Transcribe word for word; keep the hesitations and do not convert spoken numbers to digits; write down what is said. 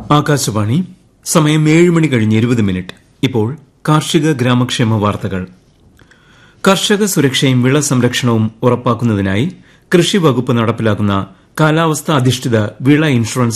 ആകാശവാണി സമയം ഏഴ് മണി കഴിഞ്ഞ് ഇരുപത് മിനിറ്റ്. ഇപ്പോൾ കാർഷിക ഗ്രാമക്ഷേമ വാർത്തകൾ. കർഷക സുരക്ഷയും വിള സംരക്ഷണവും ഉറപ്പാക്കുന്നതിനായി കൃഷി വകുപ്പ് നടപ്പിലാക്കുന്ന കാലാവസ്ഥാ അധിഷ്ഠിത വിള ഇൻഷുറൻസ്